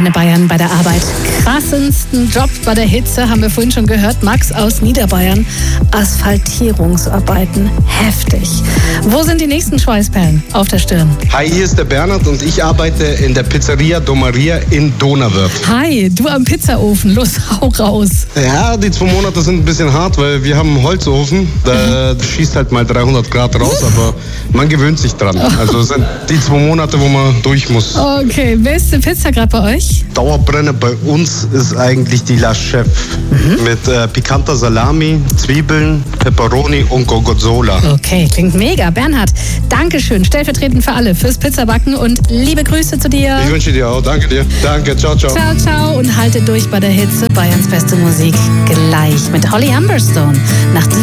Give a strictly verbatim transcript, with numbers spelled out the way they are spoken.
Antenne Bayern bei der Arbeit. Krassesten Job bei der Hitze, haben wir vorhin schon gehört. Max aus Niederbayern. Asphaltierungsarbeiten. Heftig. Wo sind die nächsten Schweißperlen auf der Stirn? Hi, hier ist der Bernhard und ich arbeite in der Pizzeria Do Maria in Donauwörth. Hi, du am Pizzaofen. Los, hau raus. Ja, die zwei Monate sind ein bisschen hart, weil wir haben einen Holzofen. Da schießt halt mal dreihundert Grad raus, aber man gewöhnt sich dran. Also es sind die zwei Monate, wo man durch muss. Okay, beste Pizza gerade bei euch? Dauerbrenner bei uns ist eigentlich die La Chef. Mhm. Mit äh, pikanter Salami, Zwiebeln, Peperoni und Gorgonzola. Okay, klingt mega. Bernhard, Dankeschön, stellvertretend für alle, fürs Pizzabacken und liebe Grüße zu dir. Ich wünsche dir auch. Danke dir. Danke, ciao, ciao. Ciao, ciao und haltet durch bei der Hitze. Bayerns beste Musik gleich mit Holly Humberstone. Nach